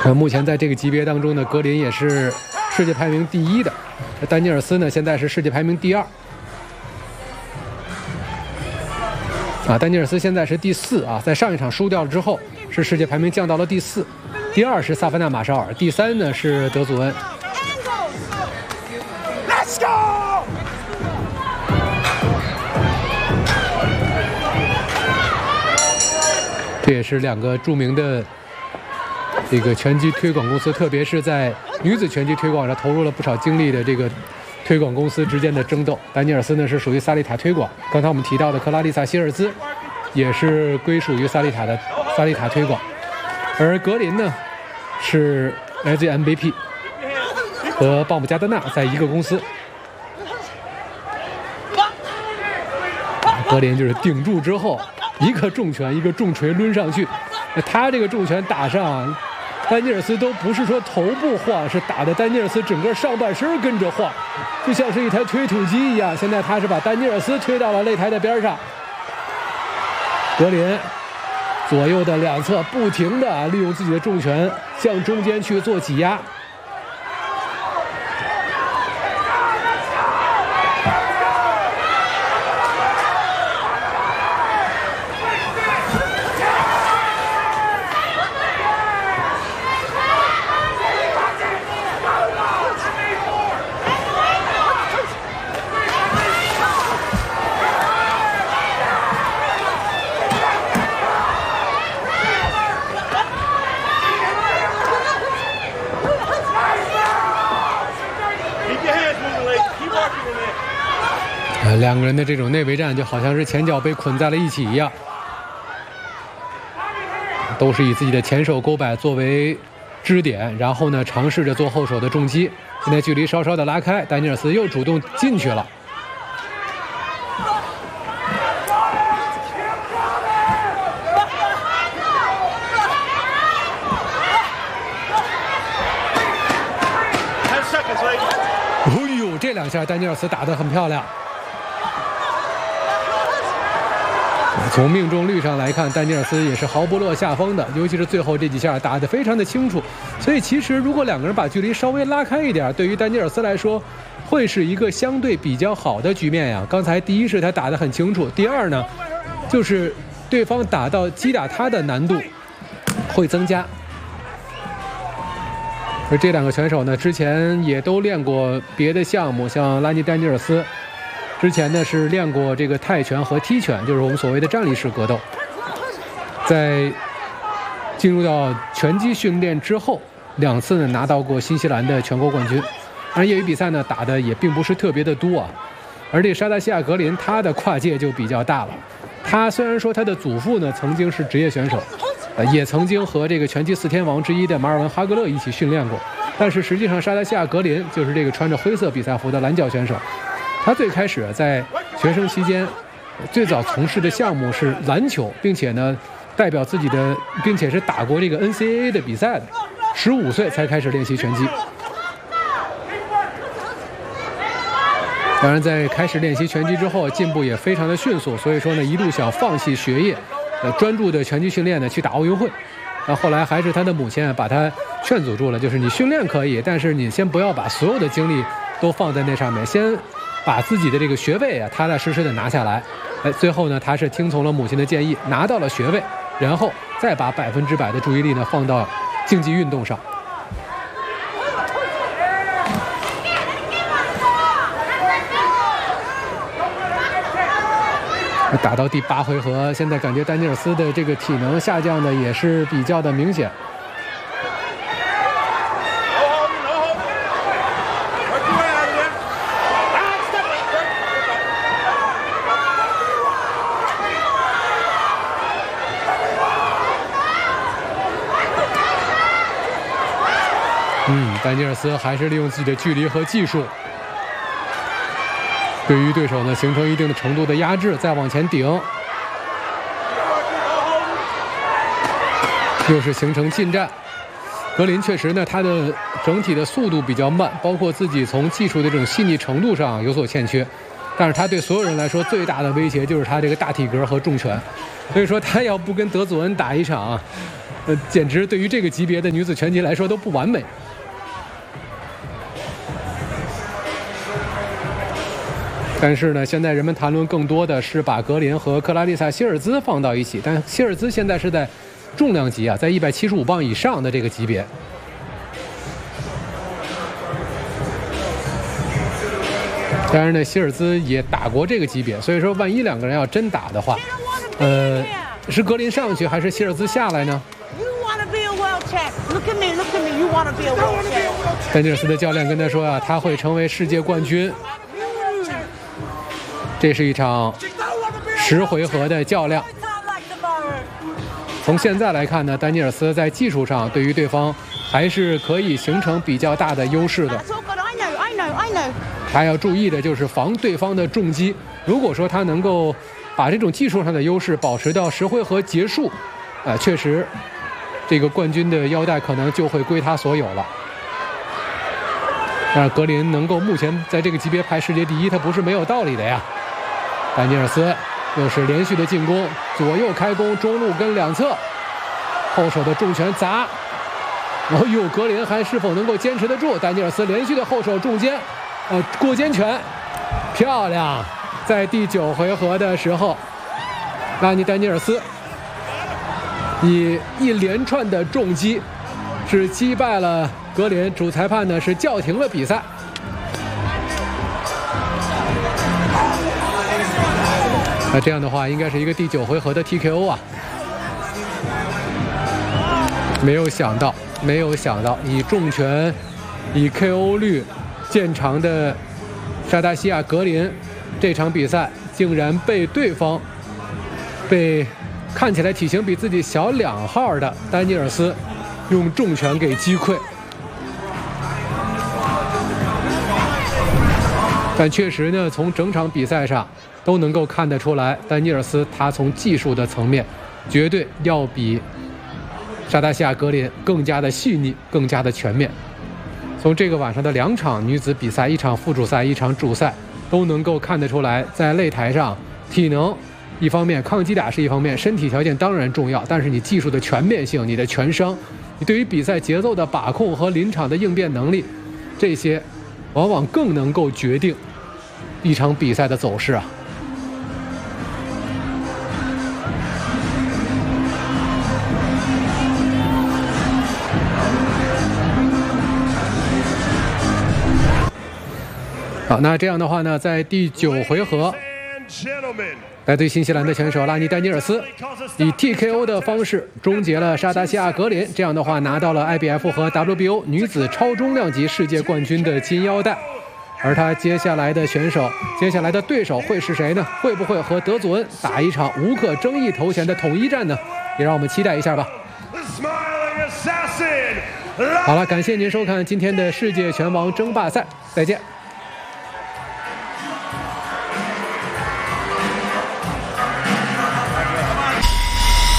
目前在这个级别当中呢，格林也是世界排名第1的，丹尼尔斯呢现在是世界排名第2。丹尼尔斯现在是第4啊，在上一场输掉了之后，是世界排名降到了第4，第2是萨凡纳马绍尔，第3呢是德祖恩。Let's go！ 这也是2个著名的这个拳击推广公司，特别是在女子拳击推广上投入了不少精力的这个推广公司之间的争斗。丹尼尔斯呢是属于萨利塔推广，刚才我们提到的克拉丽萨希尔兹也是归属于萨利塔推广，而格林呢是来自于 MVP， 和鲍姆加德纳在一个公司。格林就是顶住之后，一个重拳一个重锤抡上去，他这个重拳打上，丹尼尔斯都不是说头部晃，是打的丹尼尔斯整个上半身跟着晃，就像是一台推土机一样。现在他是把丹尼尔斯推到了擂台的边上，格林左右的两侧不停的利用自己的重拳向中间去做挤压。两个人的这种内围战就好像是前脚被捆在了一起一样，都是以自己的前手勾摆作为支点，然后呢尝试着做后手的重击。现在距离稍稍的拉开，丹尼尔斯又主动进去了。哎呦，这两下丹尼尔斯打得很漂亮。从命中率上来看，丹尼尔斯也是毫不落下风的，尤其是最后这几下打得非常的清楚。所以其实如果两个人把距离稍微拉开一点，对于丹尼尔斯来说会是一个相对比较好的局面呀。刚才第一是他打得很清楚，第二呢就是对方击打他的难度会增加。而这两个选手呢之前也都练过别的项目，像拉尼丹尼尔斯之前呢是练过这个泰拳和踢拳，就是我们所谓的站立式格斗。在进入到拳击训练之后，2次呢拿到过新西兰的全国冠军。而业余比赛呢打的也并不是特别的多啊。而这沙达西亚格林他的跨界就比较大了。他虽然说他的祖父呢曾经是职业选手，也曾经和这个拳击4天王之一的马尔文哈格勒一起训练过，但是实际上沙达西亚格林就是这个穿着灰色比赛服的蓝脚选手。他最开始在学生期间最早从事的项目是篮球，并且呢代表自己的，并且是打过这个 NCAA 的比赛的，15岁才开始练习拳击。当然在开始练习拳击之后进步也非常的迅速，所以说呢一度想放弃学业，专注的拳击训练呢去打奥运会。那后来还是他的母亲把他劝阻住了，就是你训练可以，但是你先不要把所有的精力都放在那上面，先把自己的这个学位啊踏踏实实的拿下来。最后呢他是听从了母亲的建议，拿到了学位，然后再把100%的注意力呢放到竞技运动上。打到第8回合，现在感觉丹尼尔斯的这个体能下降的也是比较的明显。丹尼尔斯还是利用自己的距离和技术，对于对手呢形成一定的程度的压制，再往前顶，又是形成近战。格林确实呢他的整体的速度比较慢，包括自己从技术的这种细腻程度上有所欠缺，但是他对所有人来说最大的威胁就是他这个大体格和重拳，所以说他要不跟德祖恩打一场简直对于这个级别的女子拳击来说都不完美。但是呢，现在人们谈论更多的是把格林和克拉丽萨·希尔兹放到一起，但希尔兹现在是在重量级啊，在175磅以上的这个级别。当然呢，希尔兹也打过这个级别，所以说万一两个人要真打的话，是格林上去还是希尔兹下来呢？丹尼尔斯的教练跟他说啊，他会成为世界冠军。这是一场10回合的较量。从现在来看呢，丹尼尔斯在技术上对于对方还是可以形成比较大的优势的。他要注意的就是防对方的重击。如果说他能够把这种技术上的优势保持到10回合结束，确实，这个冠军的腰带可能就会归他所有了。但是格林能够目前在这个级别排世界第一，他不是没有道理的呀。丹尼尔斯又是连续的进攻，左右开弓，中路跟两侧，后手的重拳砸。格林还是否能够坚持得住？丹尼尔斯连续的后手重肩，过肩拳，漂亮！在第9回合的时候，丹尼尔斯以一连串的重击是击败了格林，主裁判呢是叫停了比赛。那这样的话，应该是一个第9回合的 TKO 啊！没有想到，以重拳、以 KO 率见长的沙达西亚·格林，这场比赛竟然被对方看起来体型比自己小2号的丹尼尔斯用重拳给击溃。但确实呢，从整场比赛上都能够看得出来，丹尼尔斯他从技术的层面绝对要比沙达西亚·格林更加的细腻，更加的全面。从这个晚上的2场女子比赛，一场附主赛，一场主赛，都能够看得出来，在擂台上体能一方面，抗击打是一方面，身体条件当然重要，但是你技术的全面性，你的全伤，你对于比赛节奏的把控和临场的应变能力，这些往往更能够决定一场比赛的走势啊。好，那这样的话呢，在第9回合，来自于新西兰的选手拉尼·丹尼尔斯以 TKO 的方式终结了沙达西亚·格林，这样的话拿到了 IBF 和 WBO 女子超重量级世界冠军的金腰带。而他接下来的对手会是谁呢？会不会和德祖恩打一场无可争议头衔的统一战呢？也让我们期待一下吧。好了，感谢您收看今天的世界拳王争霸赛，再见。